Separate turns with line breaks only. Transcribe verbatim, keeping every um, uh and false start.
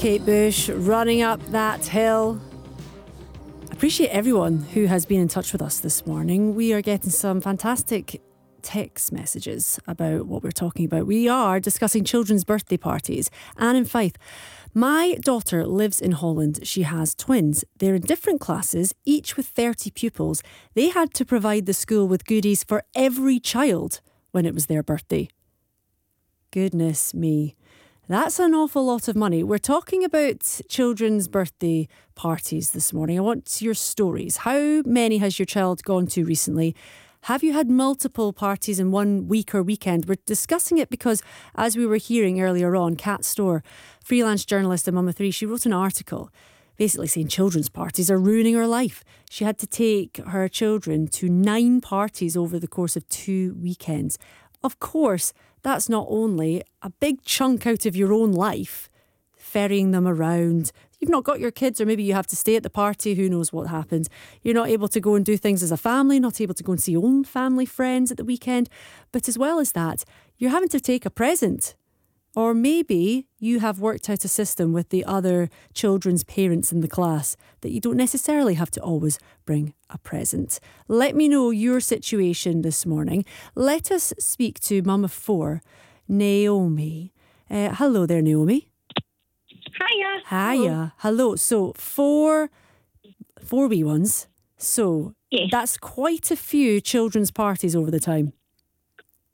Kate Bush, running up that hill. Appreciate everyone who has been in touch with us this morning. We are getting some fantastic text messages about what we're talking about. We are discussing children's birthday parties. Anne in Fife. My daughter lives in Holland. She has twins. They're in different classes, each with thirty pupils. They had to provide the school with goodies for every child when it was their birthday. Goodness me. That's an awful lot of money. We're talking about children's birthday parties this morning. I want your stories. How many has your child gone to recently? Have you had multiple parties in one week or weekend? We're discussing it because, as we were hearing earlier on, Kat Storr, freelance journalist at Mama three, she wrote an article basically saying children's parties are ruining her life. She had to take her children to nine parties over the course of two weekends. Of course, that's not only a big chunk out of your own life, ferrying them around. You've not got your kids, or maybe you have to stay at the party. Who knows what happens? You're not able to go and do things as a family, not able to go and see your own family friends at the weekend. But as well as that, you're having to take a present. Or maybe you have worked out a system with the other children's parents in the class that you don't necessarily have to always bring a present. Let me know your situation this morning. Let us speak to Mum of Four, Naomi. Uh, hello there, Naomi.
Hiya.
Hiya. Hello. So four, four wee ones. So
yes.
That's quite a few children's parties over the time.